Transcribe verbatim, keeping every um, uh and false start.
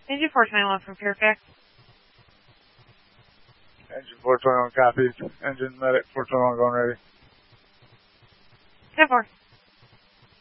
Engine four twenty-one from Fairfax. Engine four twenty-one copies. Engine medic four twenty-one going ready. ten four.